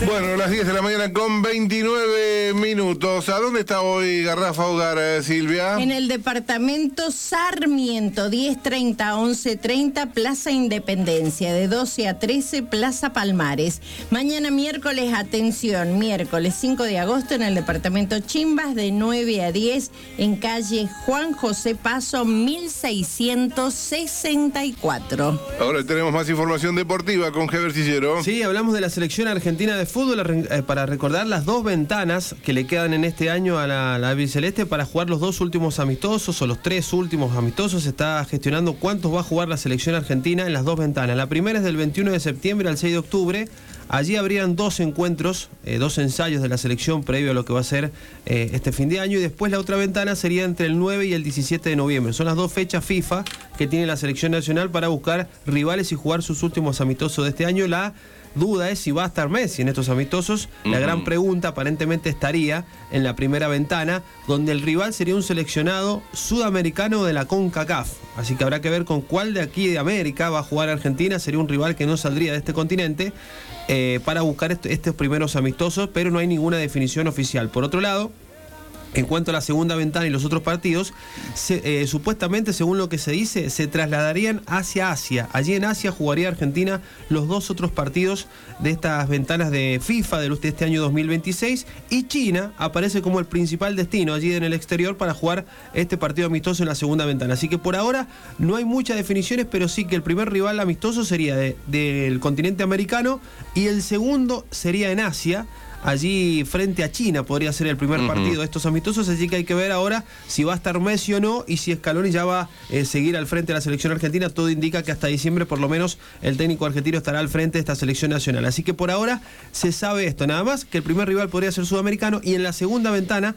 Bueno, las 10 de la mañana con 29 minutos. ¿A dónde está hoy Garrafa Hogar, Silvia? En el departamento Sarmiento, 10:30 a 11:30, Plaza Independencia, de 12 a 13, Plaza Palmares. Mañana miércoles, atención, miércoles 5 de agosto en el departamento Chimbas, de 9 a 10, en calle Juan José Paso, 1664. Ahora tenemos más información deportiva con Heber Cillero. Sí, hablamos de la selección argentina de fútbol para recordar las dos ventanas que le quedan en este año a la albiceleste para jugar los dos últimos amistosos o los tres últimos amistosos. Se está gestionando cuántos va a jugar la selección argentina en las dos ventanas. La primera es del 21 de septiembre al 6 de octubre. Allí habrían dos encuentros, dos ensayos de la selección previo a lo que va a ser este fin de año, y después la otra ventana sería entre el 9 y el 17 de noviembre. Son las dos fechas FIFA que tiene la selección nacional para buscar rivales y jugar sus últimos amistosos de este año. La duda es si va a estar Messi en estos amistosos. La gran pregunta aparentemente estaría en la primera ventana, donde el rival sería un seleccionado sudamericano de la CONCACAF. Así que habrá que ver con cuál de aquí de América va a jugar Argentina. Sería un rival que no saldría de este continente para buscar estos primeros amistosos, pero no hay ninguna definición oficial. Por otro lado, en cuanto a la segunda ventana y los otros partidos, supuestamente, según lo que se dice, se trasladarían hacia Asia. Allí en Asia jugaría Argentina los dos otros partidos de estas ventanas de FIFA de este año 2026, y China aparece como el principal destino allí en el exterior para jugar este partido amistoso en la segunda ventana. Así que por ahora no hay muchas definiciones, pero sí que el primer rival amistoso sería del continente americano y el segundo sería en Asia. Allí frente a China podría ser el primer partido de estos amistosos, así que hay que ver ahora si va a estar Messi o no, y si Scaloni ya va a seguir al frente de la selección argentina. Todo indica que hasta diciembre por lo menos el técnico argentino estará al frente de esta selección nacional. Así que por ahora se sabe esto, nada más, que el primer rival podría ser sudamericano, y en la segunda ventana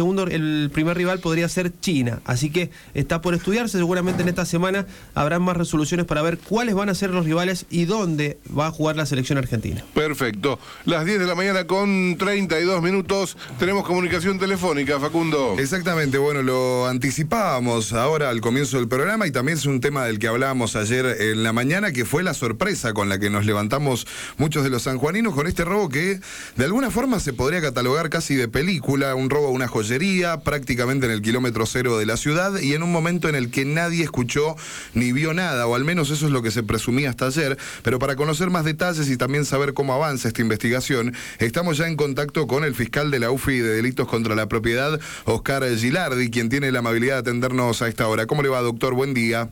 el primer rival podría ser China. Así que está por estudiarse. Seguramente en esta semana habrán más resoluciones para ver cuáles van a ser los rivales y dónde va a jugar la selección argentina. Perfecto. Las 10 de la mañana con 32 minutos. Tenemos comunicación telefónica, Facundo. Exactamente, bueno, lo anticipábamos ahora al comienzo del programa, y también es un tema del que hablábamos ayer en la mañana, que fue la sorpresa con la que nos levantamos muchos de los sanjuaninos con este robo que de alguna forma se podría catalogar casi de película, un robo a una joyería prácticamente en el kilómetro cero de la ciudad, y en un momento en el que nadie escuchó ni vio nada, o al menos eso es lo que se presumía hasta ayer. Pero para conocer más detalles y también saber cómo avanza esta investigación, estamos ya en contacto con el fiscal de la UFI de Delitos contra la Propiedad, Oscar Gilardi, quien tiene la amabilidad de atendernos a esta hora. ¿Cómo le va, doctor? Buen día.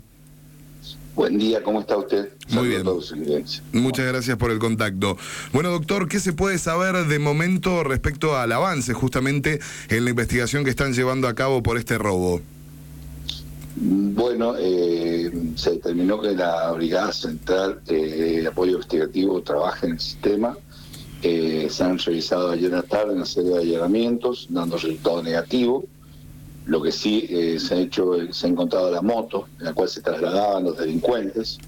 Buen día, ¿cómo está usted? Muy bien. Muchas gracias por el contacto. Bueno, doctor, ¿qué se puede saber de momento respecto al avance justamente en la investigación que están llevando a cabo por este robo? Bueno, se determinó que la Brigada Central de Apoyo Investigativo trabaja en el sistema. Se han realizado ayer en la tarde una serie de allanamientos, dando resultado negativo. Lo que sí se ha encontrado la moto en la cual se trasladaban los delincuentes.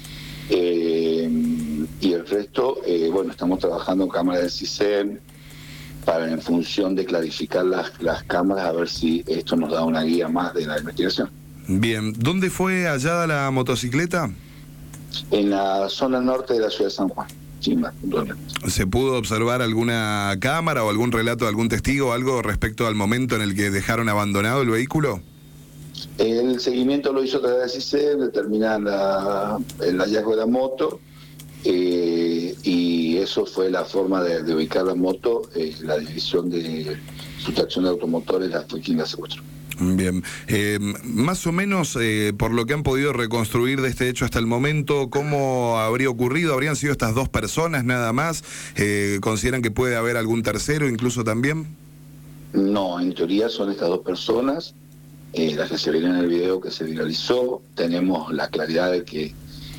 Y el resto, bueno, estamos trabajando en cámaras del CISEN para, en función de clarificar las cámaras, a ver si esto nos da una guía más de la investigación. Bien, ¿dónde fue hallada la motocicleta? En la zona norte de la ciudad de San Juan. ¿Se pudo observar alguna cámara o algún relato de algún testigo, algo respecto al momento en el que dejaron abandonado el vehículo? El seguimiento lo hizo a través de CICE, determinan el hallazgo de la moto, y eso fue la forma de ubicar la moto. La División de Sustracción de Automotores fue quien la secuestró. Bien, más o menos por lo que han podido reconstruir de este hecho hasta el momento, ¿cómo habría ocurrido? ¿Habrían sido estas dos personas nada más? ¿Consideran que puede haber algún tercero incluso también? No, en teoría son estas dos personas, las que se vieron en el video que se viralizó. Tenemos la claridad de que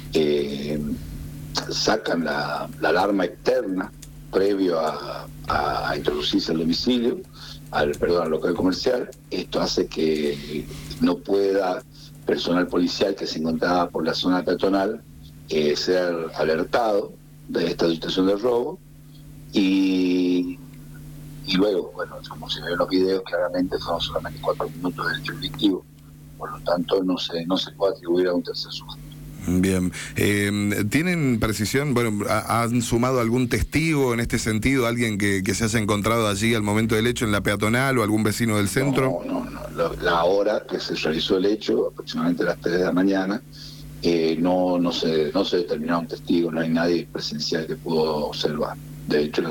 sacan la alarma externa previo a introducirse al domicilio, al local comercial. Esto hace que no pueda personal policial que se encontraba por la zona peatonal ser alertado de esta situación de robo, y luego, bueno, como se ve en los videos, claramente fueron solamente 4 minutos del hecho delictivo, por lo tanto no se puede atribuir a un tercer sujeto. Bien. ¿Tienen precisión? Bueno, ¿han sumado algún testigo en este sentido? ¿Alguien que se haya encontrado allí al momento del hecho en la peatonal o algún vecino del centro? No. La hora que se realizó el hecho, aproximadamente a las 3 de la mañana, no se determinó un testigo, no hay nadie presencial que pudo observar. De hecho,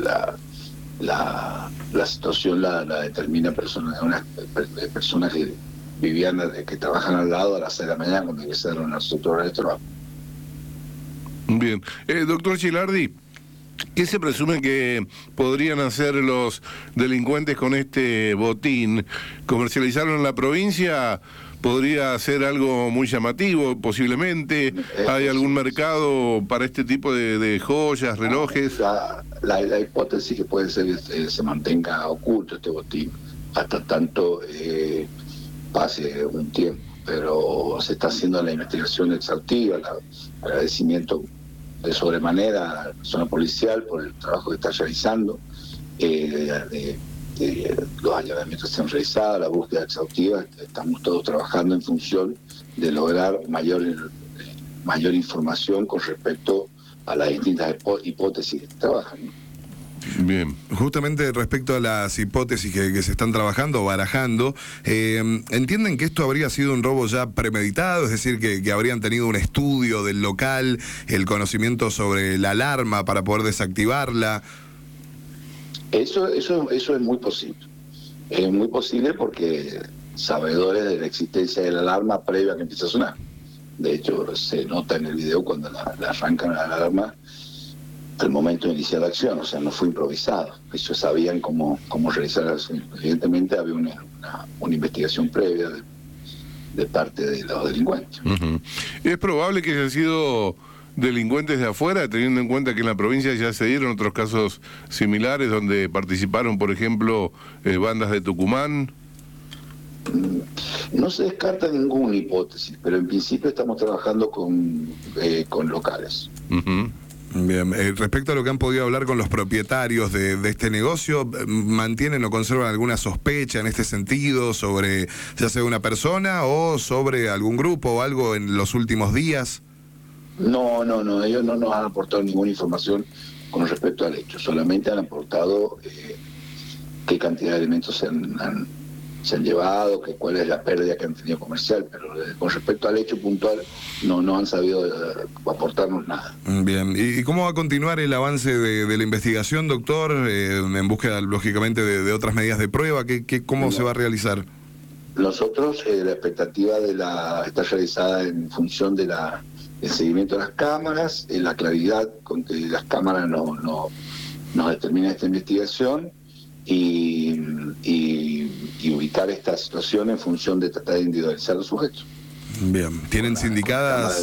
la situación la determina unas personas que vivían, que trabajan al lado a las 6 de la mañana cuando ingresaron a su hora de trabajo. Bien. Doctor Gilardi, ¿qué se presume que podrían hacer los delincuentes con este botín? ¿Comercializarlo en la provincia? ¿Podría ser algo muy llamativo, posiblemente? ¿Hay algún mercado para este tipo de joyas, relojes? La hipótesis que puede ser que se mantenga oculto este botín hasta tanto pase un tiempo, pero se está haciendo la investigación exhaustiva. Agradecimiento de sobremanera a la persona policial por el trabajo que está realizando, los allanamientos se han realizado, la búsqueda exhaustiva. Estamos todos trabajando en función de lograr mayor información con respecto a las distintas hipótesis que se trabajan, ¿no? Bien. Justamente respecto a las hipótesis que se están trabajando, barajando, ¿entienden que esto habría sido un robo ya premeditado? Es decir, que habrían tenido un estudio del local, el conocimiento sobre la alarma para poder desactivarla. Eso es muy posible. Es muy posible porque sabedores de la existencia de la alarma previa a que empiece a sonar. De hecho, se nota en el video cuando la arrancan la alarma al momento de iniciar la acción, o sea, no fue improvisado. Ellos sabían cómo realizar la acción. Evidentemente había una investigación previa de parte de los delincuentes. Uh-huh. ¿Es probable que hayan sido delincuentes de afuera, teniendo en cuenta que en la provincia ya se dieron otros casos similares donde participaron, por ejemplo, bandas de Tucumán? No se descarta ninguna hipótesis, pero en principio estamos trabajando con locales. Uh-huh. Bien, respecto a lo que han podido hablar con los propietarios de este negocio, ¿mantienen o conservan alguna sospecha en este sentido sobre ya sea una persona o sobre algún grupo o algo en los últimos días? No, ellos no nos han aportado ninguna información con respecto al hecho, solamente han aportado qué cantidad de elementos se han llevado, cuál es la pérdida que han tenido comercial, pero con respecto al hecho puntual no han sabido aportarnos nada. Bien, ¿y cómo va a continuar el avance de la investigación, doctor, en búsqueda, lógicamente, de otras medidas de prueba? ¿Cómo se va a realizar? Nosotros, la expectativa está realizada en función del seguimiento de las cámaras, la claridad con que las cámaras nos determinan esta investigación, y ubicar esta situación en función de tratar de individualizar los sujetos. Bien, ¿tienen sindicadas?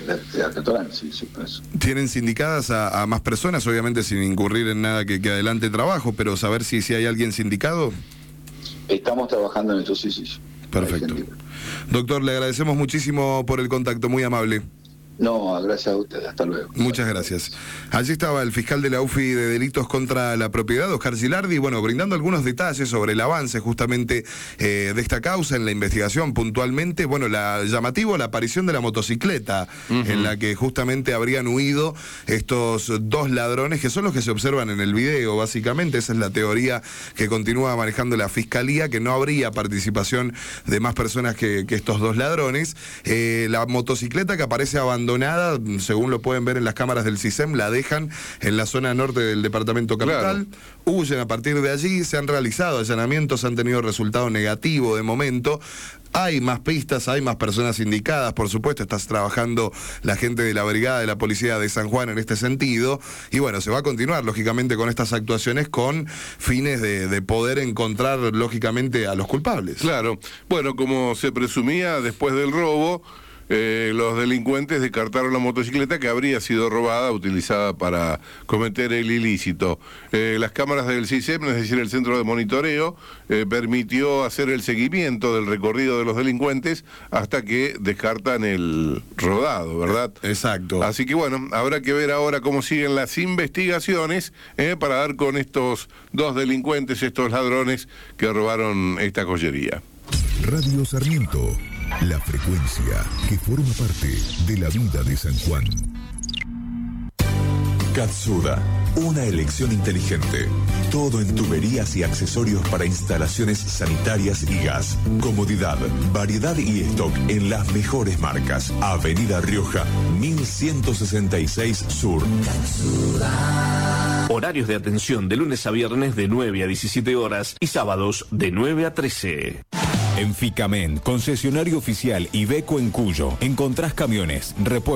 Sí, por eso. ¿Tienen sindicadas a más personas, obviamente sin incurrir en nada que adelante trabajo, pero saber si hay alguien sindicado? Estamos trabajando en eso, sí. Perfecto. Doctor, le agradecemos muchísimo por el contacto, muy amable. No, gracias a ustedes, hasta luego. Muchas gracias. Allí estaba el fiscal de la UFI de Delitos contra la Propiedad, Oscar Gilardi, brindando algunos detalles sobre el avance justamente de esta causa en la investigación puntualmente. Llamativo la aparición de la motocicleta, uh-huh, en la que justamente habrían huido estos dos ladrones, que son los que se observan en el video, básicamente. Esa es la teoría que continúa manejando la Fiscalía, que no habría participación de más personas que estos dos ladrones. La motocicleta que aparece abandonada, según lo pueden ver en las cámaras del CISEM, la dejan en la zona norte del departamento capital, claro. Huyen a partir de allí, se han realizado allanamientos, han tenido resultado negativo de momento. Hay más pistas, hay más personas indicadas, por supuesto, está trabajando la gente de la brigada de la policía de San Juan en este sentido, y se va a continuar, lógicamente, con estas actuaciones con fines de poder encontrar, lógicamente, a los culpables. Claro, como se presumía después del robo, los delincuentes descartaron la motocicleta que habría sido robada, utilizada para cometer el ilícito. Las cámaras del CISEM, es decir, el centro de monitoreo, permitió hacer el seguimiento del recorrido de los delincuentes hasta que descartan el rodado, ¿verdad? Exacto. Así que habrá que ver ahora cómo siguen las investigaciones para dar con estos dos delincuentes, estos ladrones que robaron esta joyería. Radio Sarmiento La frecuencia que forma parte de la vida de San Juan. Katsuda, una elección inteligente. Todo en tuberías y accesorios para instalaciones sanitarias y gas. Comodidad, variedad y stock en las mejores marcas. Avenida Rioja, 1166 Sur. Katsuda. Horarios de atención de lunes a viernes de 9 a 17 horas y sábados de 9 a 13. En Ficamen, concesionario oficial Iveco en Cuyo, encontrás camiones, repuestos.